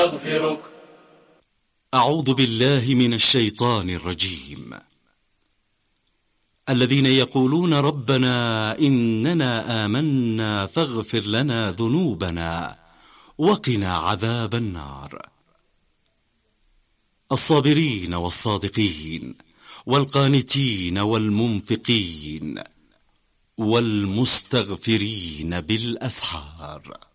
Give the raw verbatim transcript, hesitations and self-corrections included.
نستغفرك. أعوذ بالله من الشيطان الرجيم. الذين يقولون ربنا إننا آمنا فاغفر لنا ذنوبنا وقنا عذاب النار. الصابرين والصادقين والقانتين والمنفقين والمستغفرين بالأسحار.